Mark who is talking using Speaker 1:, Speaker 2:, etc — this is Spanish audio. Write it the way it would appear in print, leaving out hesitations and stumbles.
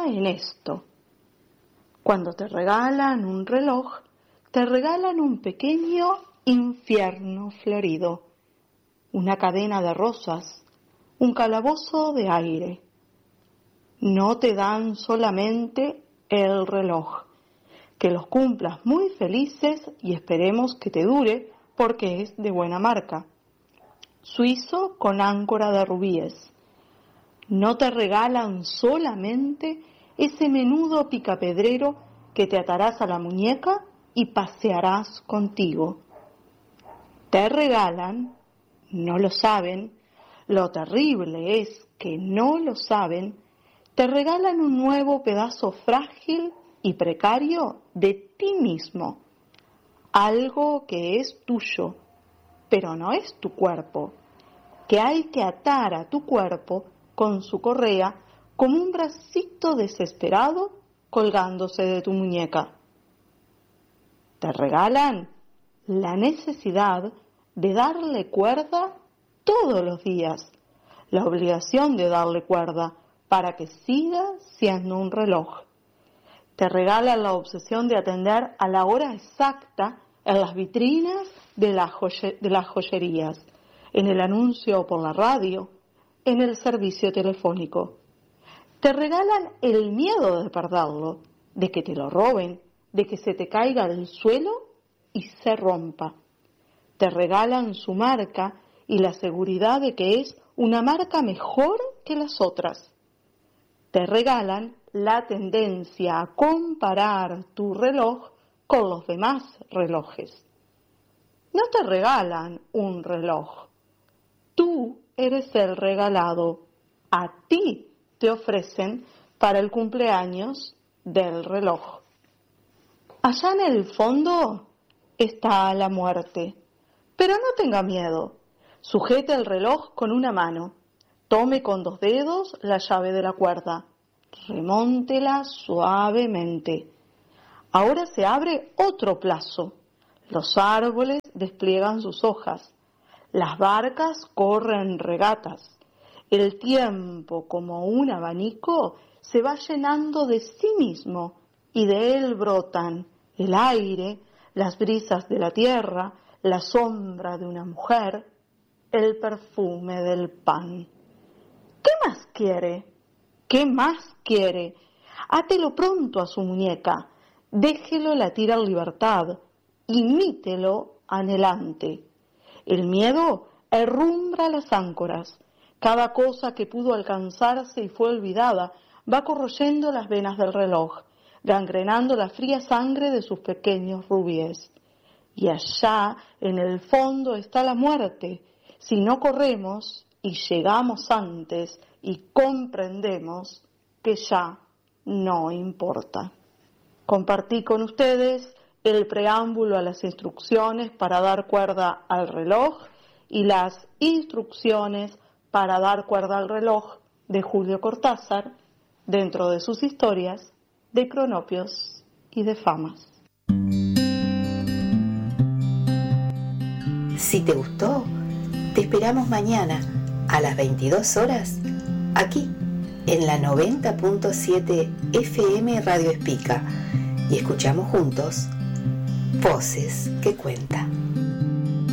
Speaker 1: en esto. Cuando te regalan un reloj, te regalan un pequeño infierno florido, una cadena de rosas, un calabozo de aire. No te dan solamente el reloj, que los cumplas muy felices y esperemos que te dure porque es de buena marca. Suizo con áncora de rubíes. No te regalan solamente ese menudo picapedrero que te atarás a la muñeca y pasearás contigo. Te regalan, no lo saben, lo terrible es que no lo saben, te regalan un nuevo pedazo frágil y precario de ti mismo, algo que es tuyo, pero no es tu cuerpo, que hay que atar a tu cuerpo con su correa como un bracito desesperado colgándose de tu muñeca. Te regalan la necesidad de darle cuerda todos los días, la obligación de darle cuerda para que siga siendo un reloj. Te regalan la obsesión de atender a la hora exacta en las vitrinas de las joyerías, en el anuncio por la radio, en el servicio telefónico. Te regalan el miedo de perderlo, de que te lo roben, de que se te caiga del suelo y se rompa. Te regalan su marca y la seguridad de que es una marca mejor que las otras. Te regalan la tendencia a comparar tu reloj con los demás relojes. No te regalan un reloj. Tú eres el regalado. A ti te ofrecen para el cumpleaños del reloj. Allá en el fondo está la muerte. Pero no tenga miedo. Sujete el reloj con una mano. Tome con 2 dedos la llave de la cuerda. Remóntela suavemente. Ahora se abre otro plazo. Los árboles despliegan sus hojas. Las barcas corren regatas. El tiempo, como un abanico, se va llenando de sí mismo y de él brotan el aire, las brisas de la tierra, la sombra de una mujer, el perfume del pan. ¿Qué más quiere? ¿Qué más quiere? Átelo pronto a su muñeca, déjelo latir en libertad, imítelo anhelante. El miedo herrumbra las áncoras. Cada cosa que pudo alcanzarse y fue olvidada va corroyendo las venas del reloj, gangrenando la fría sangre de sus pequeños rubíes. Y allá en el fondo está la muerte. Si no corremos y llegamos antes y comprendemos que ya no importa. Compartí con ustedes el preámbulo a las instrucciones para dar cuerda al reloj y las instrucciones para dar cuerda al reloj de Julio Cortázar dentro de sus historias de cronopios y de famas.
Speaker 2: Si te gustó, te esperamos mañana a las 22 horas aquí en la 90.7 FM Radio Espica y escuchamos juntos Voces que Cuentan.